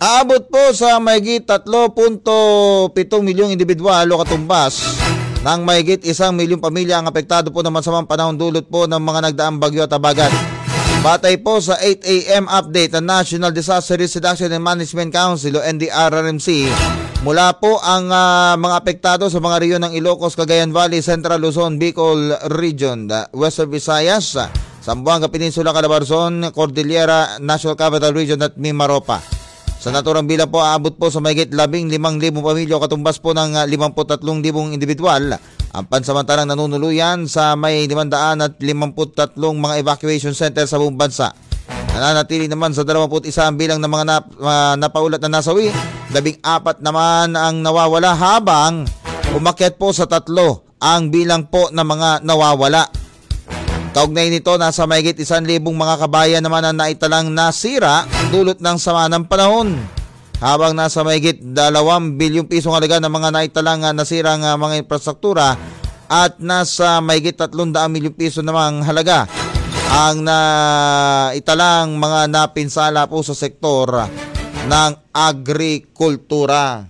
Aabot po sa mahigit 3.7 milyong individual o katumbas ng mahigit 1 milyong pamilya ang apektado po ng masamang panahon dulot po ng mga nagdaang bagyo at habagat. Batay po sa 8 AM update ng National Disaster Risk Reduction and Management Council o NDRRMC, mula po ang mga apektado sa mga rehiyon ng Ilocos, Cagayan Valley, Central Luzon, Bicol Region, Western Visayas, Zamboanga Peninsula, Calabarzon, Cordillera, National Capital Region at Mimaropa. Sa naturang bilang po, aabot po sa mahigit 15,000 pamilya o katumbas po ng 53,000 individual ang pansamantalang nanunuluyan sa may 553 mga evacuation center sa buong bansa. Nananatili naman sa 21 ang bilang ng mga napaulat na nasawi, 14 naman ang nawawala habang umakyat po sa 3 ang bilang po ng mga nawawala. Kaugnay nito, nasa mahigit 1,000 mga kabayan naman ang naitalang nasira dulot ng sama ng panahon. Habang nasa mahigit 2 bilyong pisong halaga ng mga naitalang nasirang mga infrastruktura at nasa mahigit 300 milyong piso namang halaga ang naitalang mga napinsala po sa sektor ng agrikultura.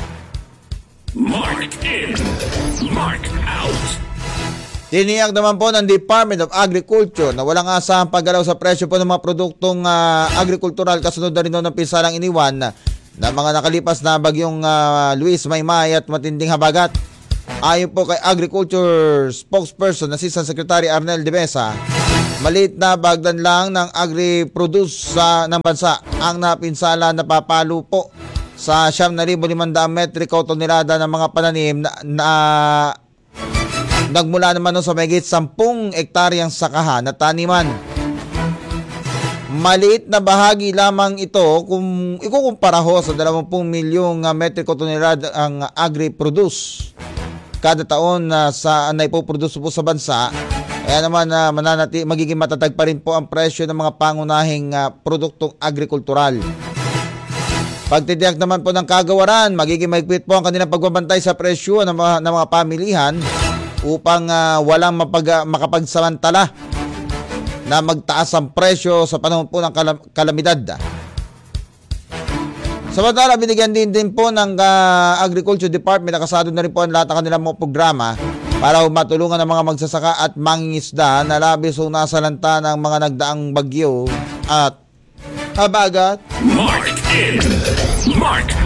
Mark in, mark out. Tiniyak naman po ng Department of Agriculture na walang asahang paggalaw sa presyo po ng mga produktong agrikultural kasunod na rin ng pinsalang iniwan na mga nakalipas na bagyong Luis, Maymay at matinding habagat. Ayon po kay Agriculture spokesperson Assistant Secretary Arnel de Mesa, maliit na bagdan lang ng agri-produce ng bansa ang napinsala na papalo po sa 7,500 metriko tonelada ng mga pananim na nagmula naman sa mahigit 10 ektaryang sakahan na taniman. Maliit na bahagi lamang ito kung ikukumpara ho sa 20 milyong metriko tonelada ang agri-produce kada taon sa naipoproduce po sa bansa. Kaya naman magiging matatag pa rin po ang presyo ng mga pangunahing produktong agrikultural. Pagtitiyak naman po ng kagawaran, magiging mahigpit po ang kanilang pagbabantay sa presyo ng mga pamilihan upang walang makapagsamantala na magtaas ang presyo sa panahon po ng kalamidad. Samantala, binigyan din po ng Agriculture Department na kasado na rin po ang lahat ng kanilang mga programa para matulungan ang mga magsasaka at mangingisda na labis o nasalanta ng mga nagdaang bagyo at habagat. Mark in, mark